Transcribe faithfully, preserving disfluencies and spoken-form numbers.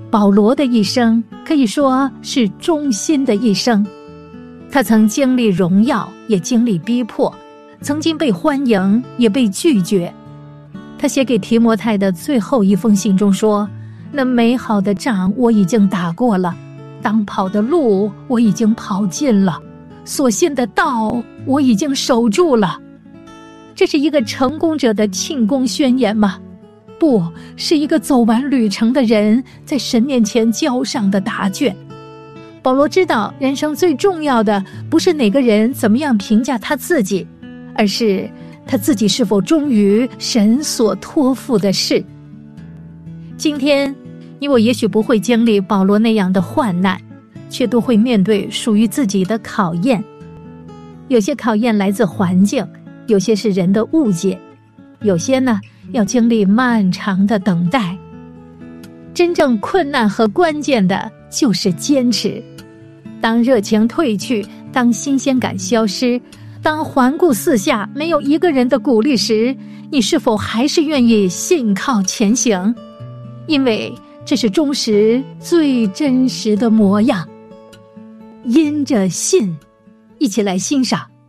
保罗的一生可以说是忠心的一生，他曾经历荣耀，也经历逼迫，曾经被欢迎，也被拒绝。他写给提摩太的最后一封信中说，那美好的仗我已经打过了，当跑的路我已经跑尽了，所信的道我已经守住了。这是一个成功者的庆功宣言吗？不，是一个走完旅程的人在神面前交上的答卷。保罗知道，人生最重要的不是哪个人怎么样评价他自己，而是他自己是否忠于神所托付的事。今天你我也许不会经历保罗那样的患难，却都会面对属于自己的考验。有些考验来自环境，有些是人的误解，有些呢要经历漫长的等待。真正困难和关键的就是坚持。当热情退去，当新鲜感消失，当环顾四下没有一个人的鼓励时，你是否还是愿意信靠前行？因为这是忠实最真实的模样。因着信，一起来欣赏